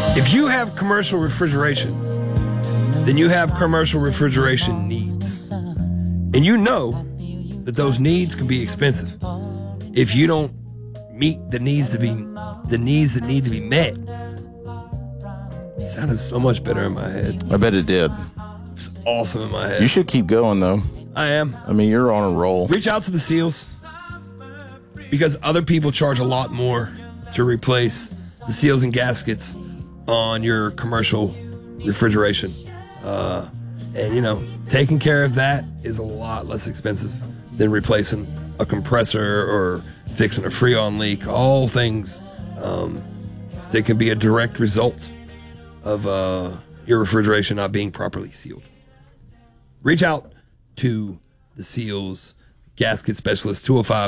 If you have commercial refrigeration, then you have commercial refrigeration needs. And you know that those needs can be expensive. If you don't meet the needs that need to be met. It sounded so much better in my head. I bet it did. It was awesome in my head. You should keep going, though. I am. I mean, you're on a roll. Reach out to the seals because other people charge a lot more to replace the seals and gaskets on your commercial refrigeration. And, you know, taking care of that is a lot less expensive than replacing a compressor or fixing a Freon leak. All things that can be a direct result of your refrigeration not being properly sealed. Reach out to the Seals Gasket Specialist,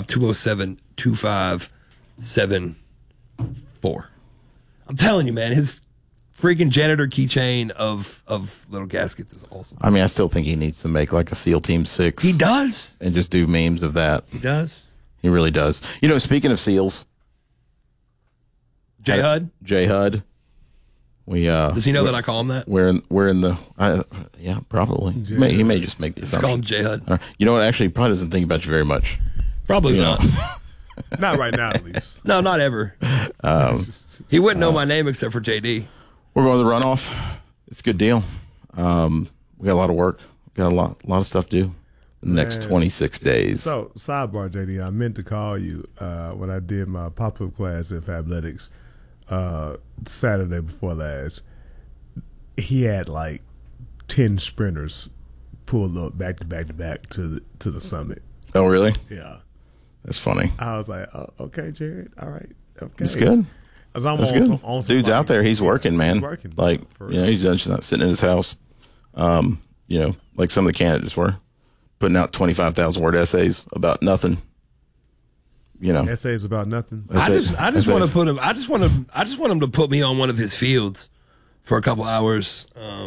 205-207-2574. I'm telling you, man, his freaking janitor keychain of little gaskets is awesome. I mean, I still think he needs to make like a SEAL Team 6. He does. And just do memes of that. He does. He really does. You know, speaking of SEALs. J HUD? J HUD. Does he know that I call him that? We're in the yeah, probably. He may just make the assumption. Call him J HUD. You know what? Actually, he probably doesn't think about you very much. Probably not. Not right now, at least. No, not ever. He wouldn't know my name except for JD. We're going to the runoff. It's a good deal. We got a lot of work. We got a lot of stuff to do in the next 26 days. So, sidebar, JD, I meant to call you when I did my pop-up class at Fabletics Saturday before last. He had like 10 sprinters pulled up back to back to the summit. Oh, really? Yeah. That's funny. I was like, oh, okay, Jared. All right. Okay. That's good. That's good. On Dude's out there. He's working, man. He's working. Like, you know, he's just not sitting in his house. You know, like some of the candidates were putting out 25,000 word essays about nothing. You know, essays about nothing. I just want to put him. I just want him to put me on one of his fields for a couple hours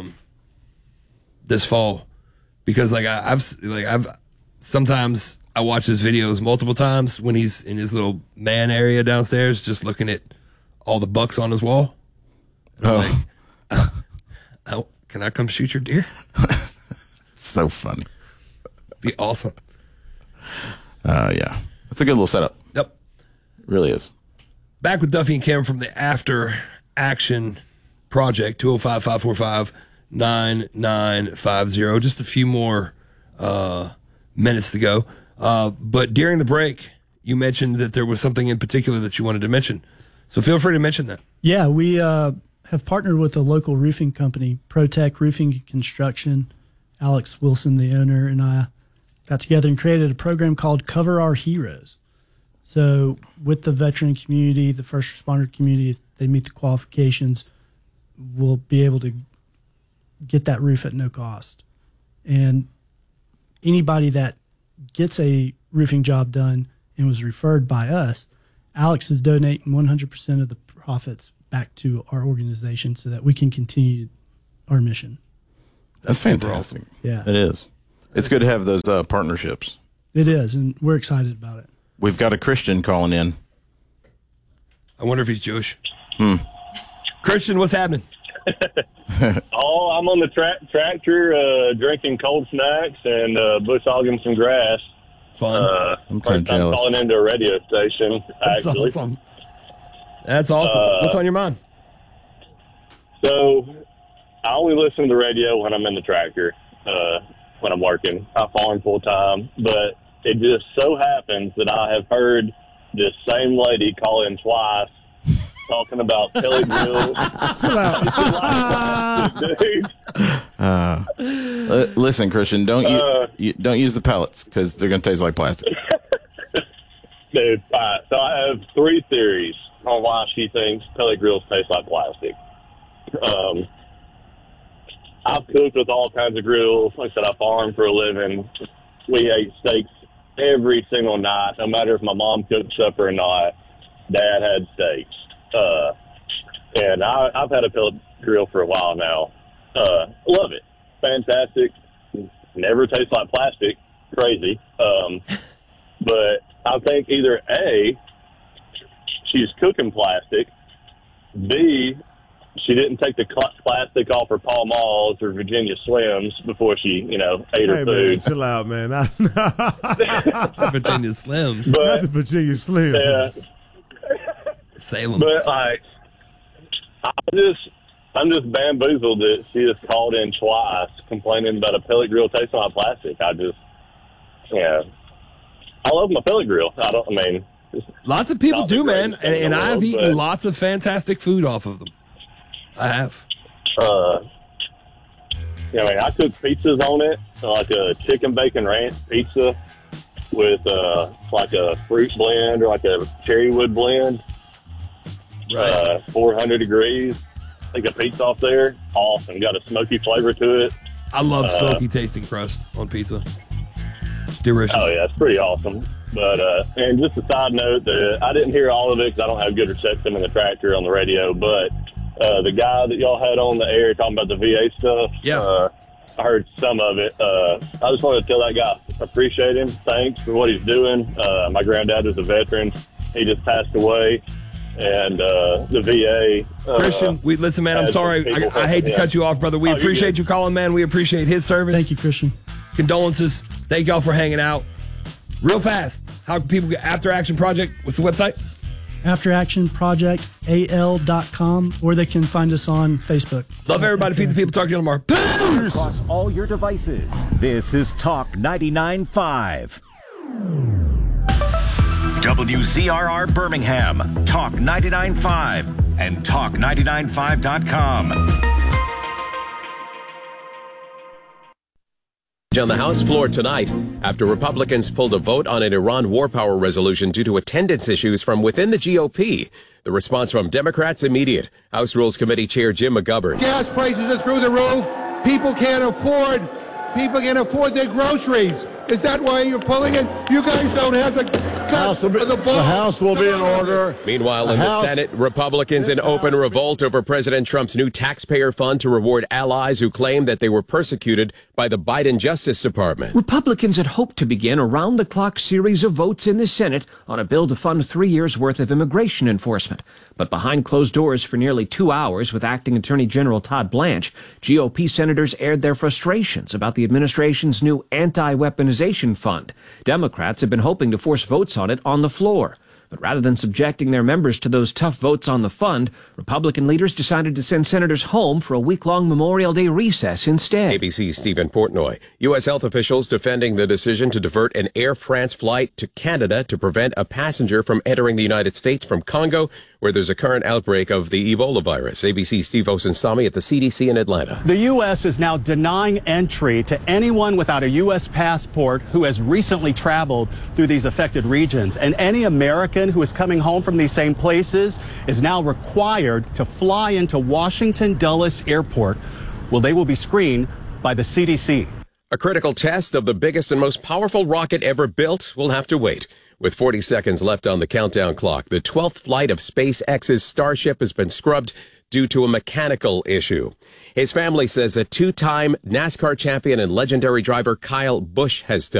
this fall, because I've sometimes I watch his videos multiple times when he's in his little man area downstairs, just looking at all the bucks on his wall. Like, can I come shoot your deer? It's so funny. Be awesome. Yeah. It's a good little setup. Yep. It really is. Back with Duffy and Kim from the After Action Project, 205-545-9950. Just a few more minutes to go. But during the break, you mentioned that there was something in particular that you wanted to mention. So feel free to mention that. Yeah, we have partnered with a local roofing company, ProTech Roofing and Construction. Alex Wilson, the owner, and I got together and created a program called Cover Our Heroes. So with the veteran community, the first responder community, if they meet the qualifications, we'll be able to get that roof at no cost. And anybody that gets a roofing job done and was referred by us, Alex is donating 100% of the profits back to our organization so that we can continue our mission. That's fantastic. Awesome. Yeah. It is. It's good to have those partnerships. It is, and we're excited about it. We've got a Christian calling in. I wonder if he's Jewish. Christian, what's happening? Oh, I'm on the tractor drinking cold snacks and bush hogging some grass. Fun. I'm kind of First time jealous. calling into a radio station, That's actually. awesome. That's awesome. What's on your mind? So I only listen to the radio when I'm in the tractor, when I'm working. I farm full time, but it just so happens that I have heard this same lady call in twice talking about pellet grills. Dude. Listen, Christian, don't use the pellets because they're going to taste like plastic. Dude, all right. So I have three theories on why she thinks pellet grills taste like plastic. I've cooked with all kinds of grills. Like I said, I farm for a living. We ate steaks every single night, no matter if my mom cooked supper or not. Dad had steaks. And I've had a pellet grill for a while now. Love it. Fantastic. Never tastes like plastic. Crazy. But I think either A, she's cooking plastic, B, she didn't take the plastic off her Pall Malls or Virginia Slims before she, ate her food. Man, chill out, man. Virginia Slims. Not the Virginia Slims. Yeah. Salem. But I'm just bamboozled that she just called in twice complaining about a pellet grill tasting like plastic. I love my pellet grill. Lots of people do, man, and I've eaten but lots of fantastic food off of them. I have. I cook pizzas on it, like a chicken bacon ranch pizza with like a fruit blend or like a cherry wood blend. Right. 400 degrees. Take a pizza off there. Awesome. Got a smoky flavor to it. I love smoky tasting crust on pizza. It's delicious. Oh, yeah, it's pretty awesome. But, and just a side note, I didn't hear all of it because I don't have good reception in the tractor on the radio, but the guy that y'all had on the air talking about the VA stuff, I heard some of it. I just wanted to tell that guy, appreciate him. Thanks for what he's doing. My granddad was a veteran. He just passed away. And the VA. Christian, listen, man, I'm sorry. I hate to cut you off, brother. We appreciate you calling, man. We appreciate his service. Thank you, Christian. Condolences. Thank y'all for hanging out. Real fast, how can people get After Action Project? What's the website? AfterActionProjectAL.com, or they can find us on Facebook. Love everybody. Feed the people. Talk to you tomorrow. Peace! Across all your devices, this is Talk 99.5. WZRR Birmingham, Talk 99.5, and Talk995.com. On the House floor tonight, after Republicans pulled a vote on an Iran war power resolution due to attendance issues from within the GOP. The response from Democrats immediate. House Rules Committee Chair Jim McGovern. Gas prices are through the roof. People can't afford their groceries. Is that why you're pulling it? You guys don't have the guts or the balls. The House will be in order. Meanwhile, in the Senate, Republicans in open revolt over President Trump's new taxpayer fund to reward allies who claim that they were persecuted by the Biden Justice Department. Republicans had hoped to begin a round-the-clock series of votes in the Senate on a bill to fund 3 years' worth of immigration enforcement. But behind closed doors for nearly 2 hours with Acting Attorney General Todd Blanche, GOP senators aired their frustrations about the administration's new anti-weaponization fund. Democrats have been hoping to force votes on it on the floor. But rather than subjecting their members to those tough votes on the fund, Republican leaders decided to send senators home for a week-long Memorial Day recess instead. ABC's Stephen Portnoy. U.S. health officials defending the decision to divert an Air France flight to Canada to prevent a passenger from entering the United States from Congo, where there's a current outbreak of the Ebola virus. ABC's Steve Osunsami at the CDC in Atlanta. The U.S. is now denying entry to anyone without a U.S. passport who has recently traveled through these affected regions. And any American who is coming home from these same places is now required to fly into Washington Dulles Airport. Well, they will be screened by the CDC. A critical test of the biggest and most powerful rocket ever built will have to wait. With 40 seconds left on the countdown clock, the 12th flight of SpaceX's Starship has been scrubbed due to a mechanical issue. His family says a two-time NASCAR champion and legendary driver Kyle Busch has died.